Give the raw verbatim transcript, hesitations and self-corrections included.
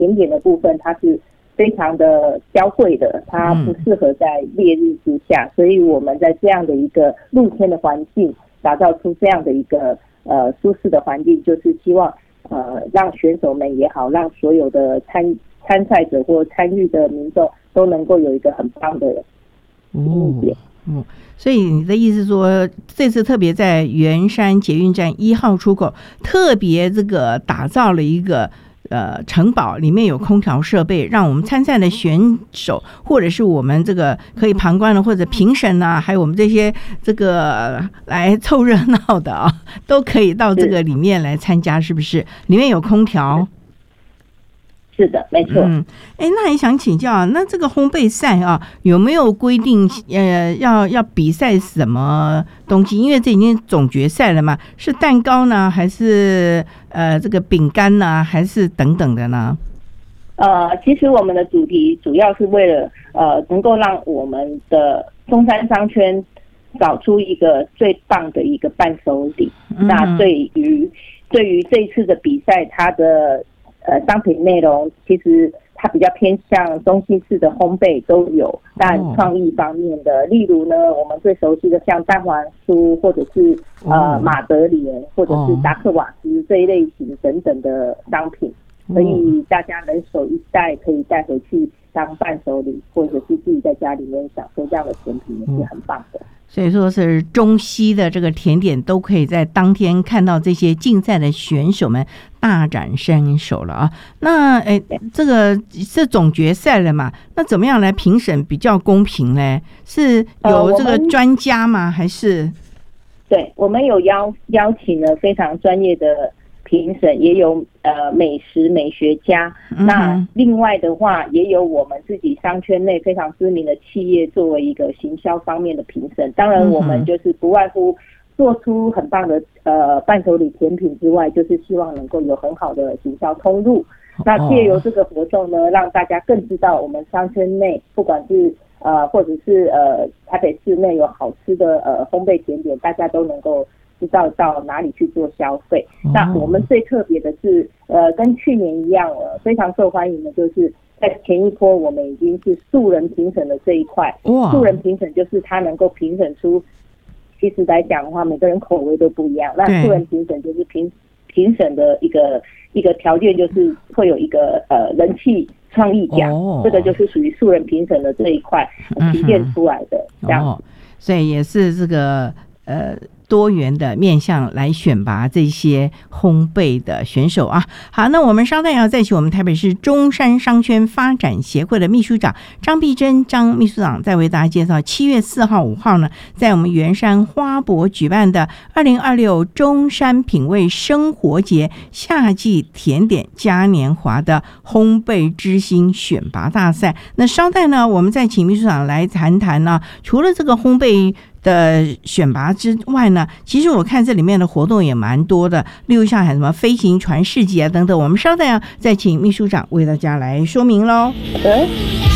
甜点的部分它是非常的娇贵的，它不适合在烈日之下，嗯、所以我们在这样的一个露天的环境，打造出这样的一个呃舒适的环境，就是希望呃让选手们也好，让所有的参参赛者或参与的民众都能够有一个很棒的体验。 嗯，所以你的意思说，这次特别在圆山捷运站一号出口特别这个打造了一个呃城堡，里面有空调设备，让我们参赛的选手或者是我们这个可以旁观的或者评审啊，还有我们这些这个来凑热闹的啊，都可以到这个里面来参加，是不是？里面有空调。 是的，没错。 嗯，哎，那也想请教啊，那这个烘焙赛啊，有没有规定呃要要比赛什么东西？因为这已经总决赛了嘛，是蛋糕呢，还是呃这个饼干呢，还是等等的呢？ 呃，其实我们的主题主要是为了呃能够让我们的中山商圈找出一个最棒的一个伴手礼。嗯、那对于对于这一次的比赛，它的呃，商品内容其实它比较偏向中西式的烘焙都有，但创意方面的，例如呢，我们最熟悉的像蛋黄酥，或者是呃马德莲，或者是达克瓦斯这一类型等等的商品，所以大家人手一袋可以带回去当伴手礼，或者是自己在家里面享受这样的甜品也是很棒的。 所以说是中西的这个甜点都可以在当天看到这些竞赛的选手们大展身手了啊！那哎，这个是总决赛了嘛？那怎么样来评审比较公平呢？是有这个专家吗？呃、还是？ 对，我们有邀邀请了非常专业的评审，也有呃美食美学家、嗯、那另外的话也有我们自己商圈内非常知名的企业作为一个行销方面的评审。当然我们就是不外乎做出很棒的呃伴手礼甜品之外，就是希望能够有很好的行销通路。那借由这个活动呢，让大家更知道我们商圈内不管是呃或者是呃台北市内有好吃的呃烘焙甜点，大家都能够知道到哪里去做消费。哦、那我们最特别的是，呃，跟去年一样，呃，非常受欢迎的就是在前一波我们已经是素人评审的这一块。素人评审就是他能够评审出，其实来讲的话，每个人口味都不一样。那素人评审就是评评审的一个一个条件，就是会有一个呃人气创意奖，哦、这个就是属于素人评审的这一块体现出来的、嗯、这样、哦。 所以也是这个呃。多元的面向来选拔这些烘焙的选手啊。好，那我们稍待要再请我们台北市中山商圈发展协会的秘书长张碧珍张秘书长再为大家介绍七月四号五号呢，在我们圆山花博举办的二零二六中山品味生活节夏季甜点嘉年华的烘焙之星选拔大赛。那稍待呢，我们再请秘书长来谈谈呢，除了这个烘焙的选拔之外呢，其实我看这里面的活动也蛮多的，例如像什么飞行船市集啊等等，我们稍待啊再请秘书长为大家来说明咯。 好的。